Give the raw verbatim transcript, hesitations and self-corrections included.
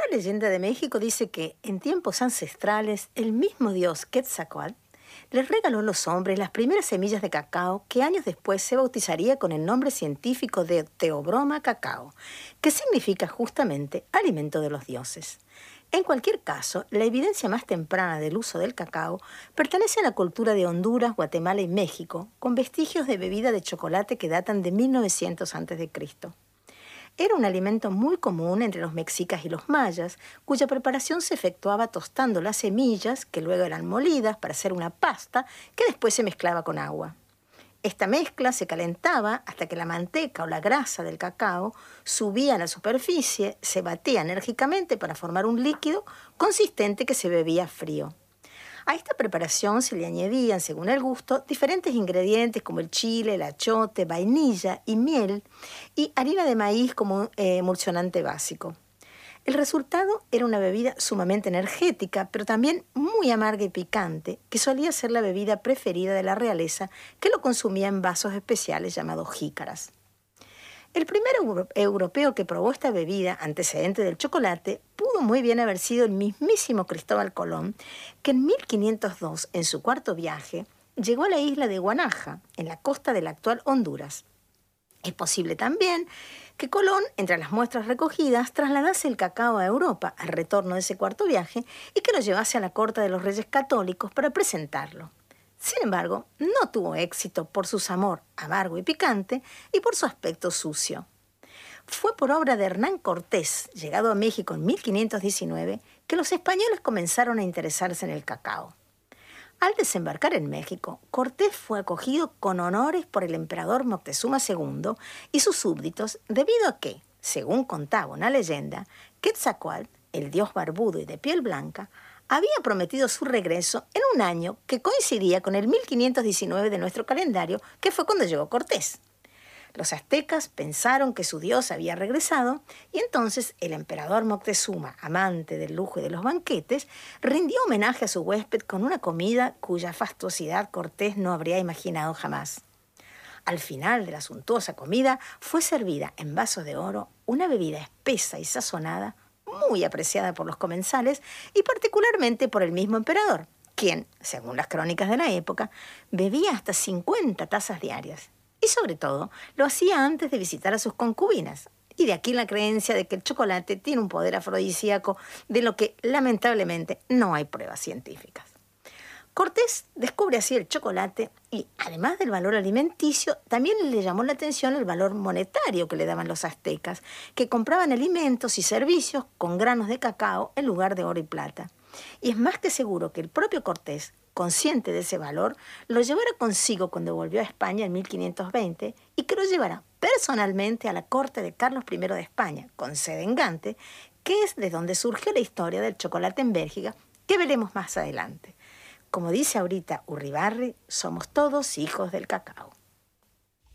leyenda de México dice que en tiempos ancestrales el mismo dios Quetzalcóatl les regaló a los hombres las primeras semillas de cacao que años después se bautizaría con el nombre científico de Theobroma cacao, que significa justamente alimento de los dioses. En cualquier caso, la evidencia más temprana del uso del cacao pertenece a la cultura de Honduras, Guatemala y México, con vestigios de bebida de chocolate que datan de mil novecientos antes de Cristo Era un alimento muy común entre los mexicas y los mayas, cuya preparación se efectuaba tostando las semillas, que luego eran molidas para hacer una pasta, que después se mezclaba con agua. Esta mezcla se calentaba hasta que la manteca o la grasa del cacao subía a la superficie, se batía enérgicamente para formar un líquido consistente que se bebía frío. A esta preparación se le añadían, según el gusto, diferentes ingredientes como el chile, el achote, vainilla y miel, y harina de maíz como eh, emulsionante básico. El resultado era una bebida sumamente energética, pero también muy amarga y picante, que solía ser la bebida preferida de la realeza, que lo consumía en vasos especiales llamados jícaras. El primer euro- europeo que probó esta bebida, antecedente del chocolate, pudo muy bien haber sido el mismísimo Cristóbal Colón, que en mil quinientos dos, en su cuarto viaje, llegó a la isla de Guanaja, en la costa de la actual Honduras. Es posible también que Colón, entre las muestras recogidas, trasladase el cacao a Europa al retorno de ese cuarto viaje y que lo llevase a la corte de los reyes católicos para presentarlo. Sin embargo, no tuvo éxito por su sabor amargo y picante y por su aspecto sucio. Fue por obra de Hernán Cortés, llegado a México en mil quinientos diecinueve, que los españoles comenzaron a interesarse en el cacao. Al desembarcar en México, Cortés fue acogido con honores por el emperador Moctezuma segundo y sus súbditos debido a que, según contaba una leyenda, Quetzalcóatl, el dios barbudo y de piel blanca, había prometido su regreso en un año que coincidía con el mil quinientos diecinueve de nuestro calendario, que fue cuando llegó Cortés. Los aztecas pensaron que su dios había regresado y entonces el emperador Moctezuma, amante del lujo y de los banquetes, rindió homenaje a su huésped con una comida cuya fastuosidad Cortés no habría imaginado jamás. Al final de la suntuosa comida fue servida en vasos de oro una bebida espesa y sazonada, muy apreciada por los comensales y particularmente por el mismo emperador, quien, según las crónicas de la época, bebía hasta cincuenta tazas diarias. Y sobre todo, lo hacía antes de visitar a sus concubinas. Y de aquí la creencia de que el chocolate tiene un poder afrodisíaco de lo que, lamentablemente, no hay pruebas científicas. Cortés descubre así el chocolate y, además del valor alimenticio, también le llamó la atención el valor monetario que le daban los aztecas, que compraban alimentos y servicios con granos de cacao en lugar de oro y plata. Y es más que seguro que el propio Cortés, consciente de ese valor, lo llevara consigo cuando volvió a España en mil quinientos veinte y que lo llevara personalmente a la corte de Carlos primero de España, con sede en Gante, que es de donde surgió la historia del chocolate en Bélgica, que veremos más adelante. Como dice ahorita Urribarri, somos todos hijos del cacao.